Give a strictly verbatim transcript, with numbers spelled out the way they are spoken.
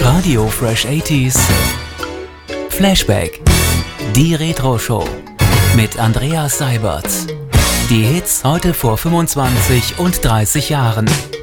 Radio Fresh achtziger Flashback, die Retro-Show mit Andreas Seibert. Die Hits heute vor fünfundzwanzig und dreißig Jahren.